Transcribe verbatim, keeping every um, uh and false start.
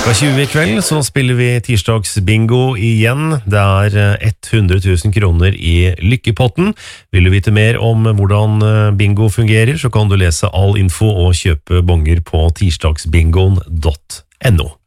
Klokka tjue i kveld så spiller vi tirsdagsbingo igjen. Det er hundre tusen kroner i lykkepotten. Vil du vite mer om hvordan bingo fungerer, så kan du lese all info og kjøpe bonger på tirsdagsbingoen punktum no.